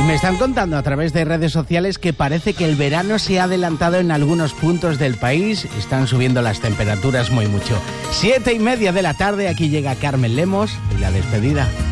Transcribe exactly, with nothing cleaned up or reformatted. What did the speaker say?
Y me están contando a través de redes sociales que parece que el verano se ha adelantado en algunos puntos del país. Están subiendo las temperaturas muy mucho. Siete y media de la tarde, aquí llega Carmen Lemos y la despedida.